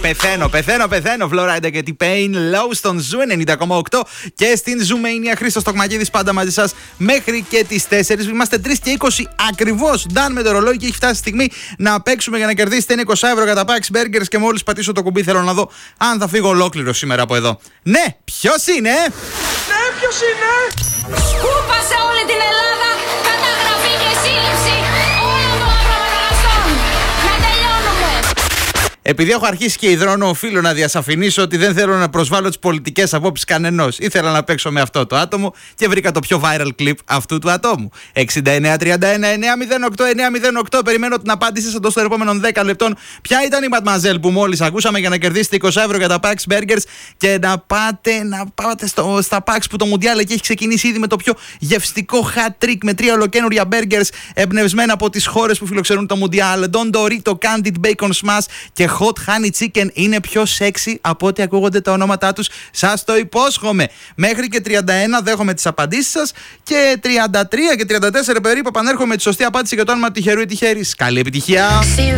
Πεθαίνω. Florida και T-Pain, Low στον Ζου 90,8 και στην Zoomania. Χρήστος Τοκμακίδης πάντα μαζί σας μέχρι και τις 4. Είμαστε 3:20 ακριβώς. Ντάν με το ρολόι και έχει φτάσει η στιγμή να παίξουμε για να κερδίσετε. Είναι 20 ευρώ για τα Pax Burgers και μόλις πατήσω το κουμπί θέλω να δω αν θα φύγω ολόκληρο σήμερα από εδώ. Ναι, ποιος είναι? Σκούπασε όλη την Ελλάδα, καταγραφή και σύλληψη όλων των ακροβαταγαστών. Να τελειώνουμε. Επειδή έχω αρχίσει και υδρώνω, οφείλω να διασαφηνίσω ότι δεν θέλω να προσβάλλω τις πολιτικές απόψεις κανενός. Ήθελα να παίξω με αυτό το άτομο και βρήκα το πιο viral clip αυτού του ατόμου. 6931-908-908. Περιμένω την απάντηση σας των επόμενων 10 λεπτών. Ποια ήταν η Ματμαζέλ που μόλις ακούσαμε για να κερδίσετε 20 ευρώ για τα Pax Burgers και να πάτε στα Pax που το Μουντιάλ εκεί έχει ξεκινήσει ήδη με το πιο γευστικό hat trick με 3 ολοκένουρια burgers εμπνευσμένα από τις χώρες που φιλοξενούν το Μουντιάλ. Don Dorito, Candied Bacon Smash και Hot Honey Chicken είναι πιο sexy από ό,τι ακούγονται τα ονόματά τους. Σας το υπόσχομαι. Μέχρι και 31 δέχομαι τις απαντήσεις σας και 33 και 34 περίπου επανέρχομαι με τη σωστή απάντηση για το όνομα τυχερού ή τυχερής. Καλή επιτυχία!